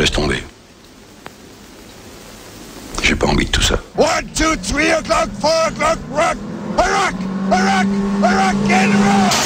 laisse tomber. J'ai pas envie de tout ça. 1, 2, 3 o'clock, 4 o'clock, rock! A rock! A rock! A rock and roll!